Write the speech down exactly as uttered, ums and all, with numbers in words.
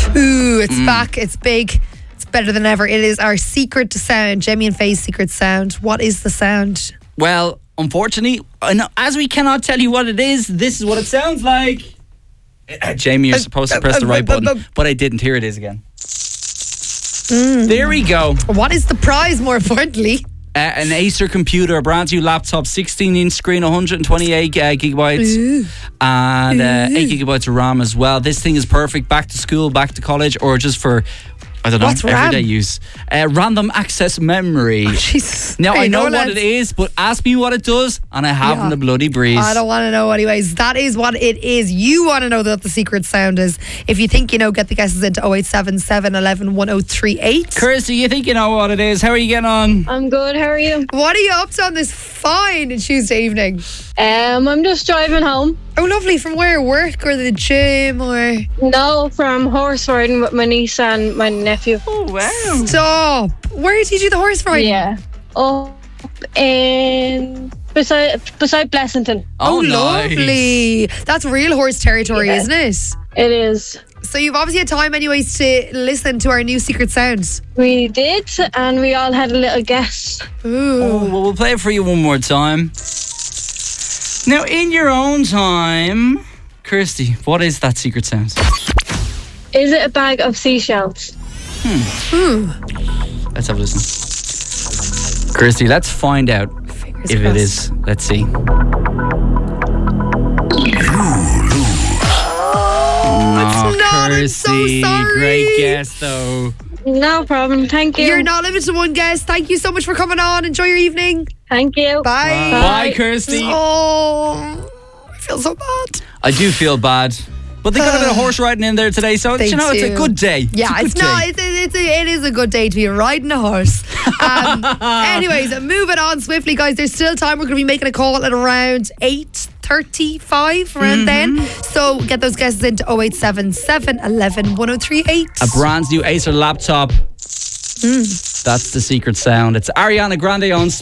Ooh, it's mm. back. It's big. It's better than ever. It is our secret sound. Jamie and Faye's secret sound. What is the sound? Well, unfortunately, as we cannot tell you what it is, this is what it sounds like. Uh, Jamie, you're supposed to press the right button, but I didn't. Here it is again. Mm. There we go. What is the prize, more importantly? Uh, an Acer computer, a brand new laptop, sixteen inch screen, one hundred twenty-eight uh, gigabytes, Ooh. and uh, eight gigabytes of RAM as well. This thing is perfect back to school, back to college, or just for, I don't know, What's everyday RAM? use. Uh, random access memory. Oh, Jesus. Now, Hey, I know no, what lads. it is, but ask me what it does, and I haven't Yeah. a bloody breeze. I don't want to know anyways. That is what it is. You want to know what the secret sound is. If you think you know, get the guesses into oh eight seven seven, one one, one oh three eight. Kirsty, you think you know what it is. How are you getting on? I'm good, how are you? What are you up to on this fine Tuesday evening? Um, I'm just driving home. Oh, lovely. From where? Work or the gym or... No, from horse riding with my niece and my nephew. Oh, wow. Stop. Where did you do the horse riding? Yeah. Oh, in beside beside Blessington. Oh, Oh, nice. lovely. That's real horse territory, Yeah. isn't it? It is. So you've obviously had time anyways to listen to our new secret sounds. We did, and we all had a little guess. Ooh. Oh, well, we'll play it for you one more time. Now, in your own time, Kirsty, what is that secret sound? Is it a bag of seashells? Hmm. Let's have a listen. Kirsty, let's find out Fingers if crossed. it is. Let's see. it's not. I'm so Kirsty, sorry. great guess, though. No problem, thank you. You're not limited to one guess. Thank you so much for coming on. Enjoy your evening. Thank you. Bye. Bye, Bye. Kirsty. Oh, I feel so bad. I do feel bad. But they got a bit of horse riding in there today, so They you know, it's a do. good day. Yeah, it's, a it's, good not. day. It's, it's a, it is a good day to be riding a horse. Um, anyways, moving on swiftly, guys. There's still time. We're going to be making a call at around eight thirty-five, around Mm-hmm. then. So get those guesses into oh eight seven seven, one one, one oh three eight. A brand new Acer laptop. Mm. That's the secret sound. It's Ariana Grande on